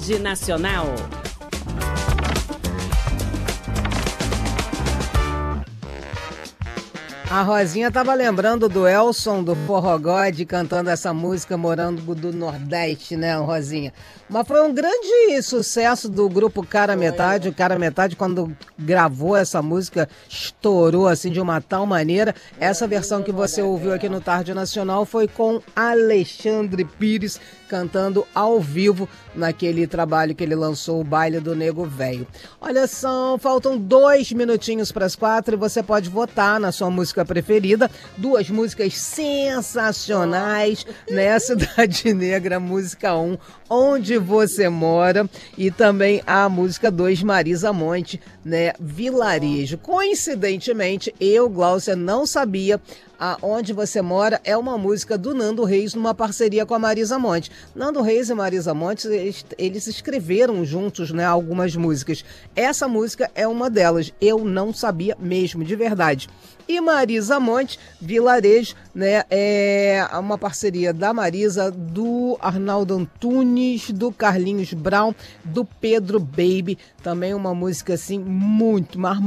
Tarde Nacional. A Rosinha tava lembrando do Elson, do Forró God, cantando essa música Morango do Nordeste, né, Rosinha? Mas foi um grande sucesso do grupo Cara Metade. O Cara Metade, quando gravou essa música, estourou assim de uma tal maneira. Essa versão que você ouviu aqui no Tarde Nacional foi com Alexandre Pires, cantando ao vivo naquele trabalho que ele lançou, o Baile do Nego Velho. Olha, faltam 2 minutinhos para as 4 e você pode votar na sua música preferida. 2 músicas sensacionais, né? Cidade Negra, música 1, Onde Você Mora, e também a música 2, Marisa Monte, né? Vilarejo. Coincidentemente, eu, Gláucia, não sabia. Onde Você Mora é uma música do Nando Reis numa parceria com a Marisa Monte. Nando Reis e Marisa Monte, eles escreveram juntos, né, algumas músicas. Essa música é uma delas. Eu não sabia mesmo, de verdade. E Marisa Monte, Vilarejo, né, é uma parceria da Marisa, do Arnaldo Antunes, do Carlinhos Brown, do Pedro Baby. Também uma música assim muito, mas